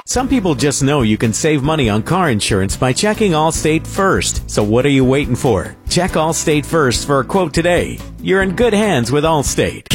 Some people just know you can save money on car insurance by checking Allstate first. So what are you waiting for? Check Allstate first for a quote today. You're in good hands with Allstate.